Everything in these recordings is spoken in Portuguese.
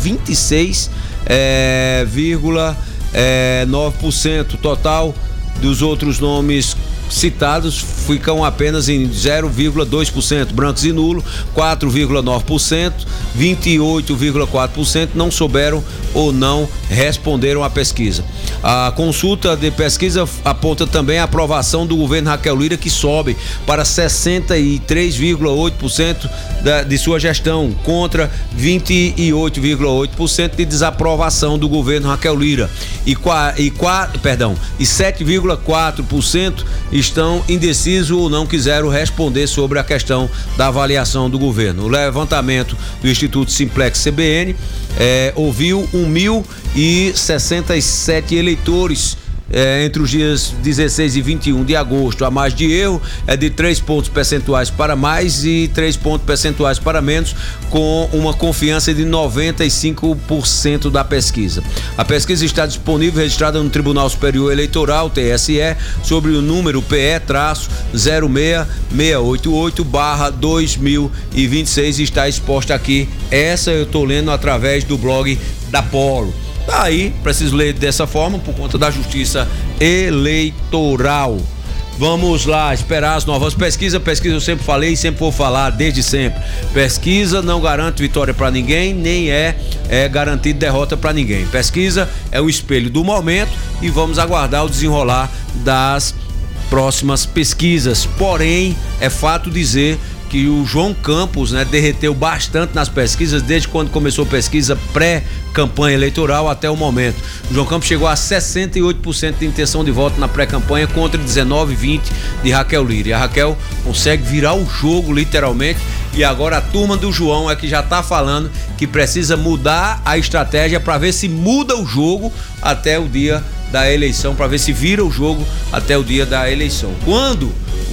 26,9%. Total dos outros nomes citados ficam apenas em 0,2%, brancos e nulos 4,9%, 28,4% não souberam ou não responderam à pesquisa. A consulta de pesquisa aponta também a aprovação do governo Raquel Lira, que sobe para 63,8% de sua gestão, contra 28,8% de desaprovação do governo Raquel Lira, e 7,4% estão indecisos ou não quiseram responder sobre a questão da avaliação do governo. O levantamento do Instituto Simplex CBN ouviu 1.067 eleitores entre os dias 16 e 21 de agosto. A margem de erro é de 3 pontos percentuais para mais e 3 pontos percentuais para menos, com uma confiança de 95% da pesquisa. A pesquisa está disponível, registrada no Tribunal Superior Eleitoral, TSE, sobre o número PE-06688/2026, e está exposta aqui. Essa eu estou lendo através do blog da Polo. Daí, preciso ler dessa forma por conta da Justiça Eleitoral. Vamos lá esperar as novas pesquisas. Pesquisa eu sempre falei e sempre vou falar, desde sempre. Pesquisa não garante vitória para ninguém, nem é garantido derrota para ninguém. Pesquisa é o espelho do momento e vamos aguardar o desenrolar das próximas pesquisas. Porém, é fato dizer que o João Campos, derreteu bastante nas pesquisas desde quando começou a pesquisa pré-campanha eleitoral até o momento. O João Campos chegou a 68% de intenção de voto na pré-campanha contra 19,20% de Raquel Lira. E a Raquel consegue virar o jogo literalmente, e agora a turma do João é que já está falando que precisa mudar a estratégia para ver se muda o jogo até o dia da eleição, para ver se vira o jogo até o dia da eleição. Quando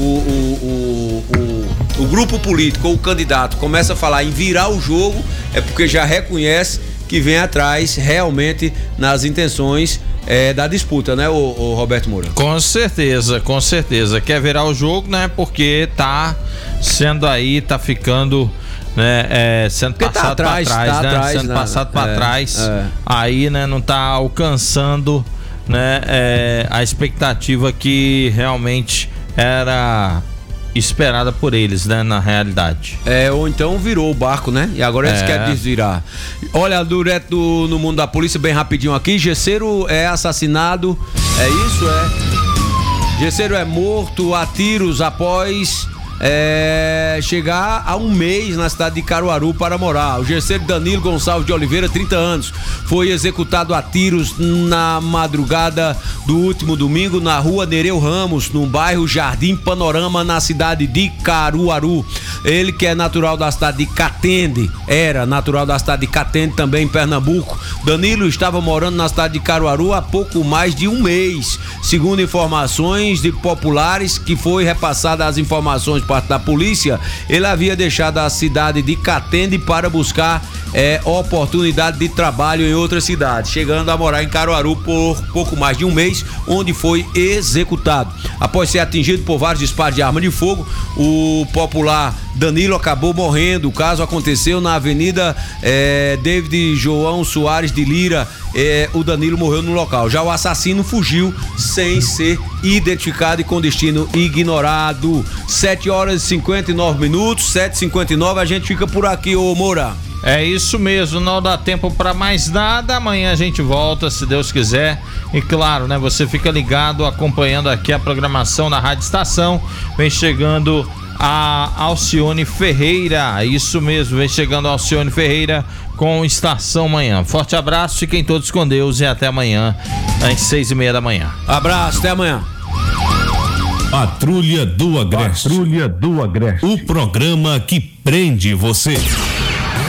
o grupo político ou o candidato começa a falar em virar o jogo, é porque já reconhece que vem atrás realmente nas intenções da disputa, né, o Roberto Moura? Com certeza. Quer virar o jogo, né? Porque tá sendo aí, tá ficando, né, sendo passado para trás, sendo passado para trás. Aí, né, não tá alcançando, né, a expectativa que realmente era esperada por eles, né, na realidade. Ou então virou o barco, né? E agora eles querem desvirar. Olha, direto no mundo da polícia, bem rapidinho aqui, Gesseiro é assassinado, Gesseiro é morto a tiros após chegar a um mês na cidade de Caruaru para morar. O Gesseiro Danilo Gonçalves de Oliveira, 30 anos, foi executado a tiros na madrugada do último domingo na rua Nereu Ramos, no bairro Jardim Panorama, na cidade de Caruaru. Ele, que é natural da cidade de Catende, era natural da cidade de Catende, também em Pernambuco. Danilo estava morando na cidade de Caruaru há pouco mais de um mês. Segundo informações de populares, que foi repassada as informações parte da polícia, ele havia deixado a cidade de Catende para buscar oportunidade de trabalho em outra cidade, chegando a morar em Caruaru por pouco mais de um mês, onde foi executado. Após ser atingido por vários disparos de arma de fogo, o popular Danilo acabou morrendo. O caso aconteceu na Avenida David João Soares de Lira. O Danilo morreu no local. Já o assassino fugiu sem ser identificado e com destino ignorado. 7h59, 7h59, a gente fica por aqui, ô Moura. É isso mesmo, não dá tempo para mais nada. Amanhã a gente volta, se Deus quiser. E claro, né, você fica ligado, acompanhando aqui a programação na Rádio Estação. Vem chegando a Alcione Ferreira, isso mesmo, vem chegando a Alcione Ferreira com Estação Manhã. Forte abraço, fiquem todos com Deus e até amanhã às 6h30 da manhã. Abraço, até amanhã. Patrulha do Agreste. O programa que prende você.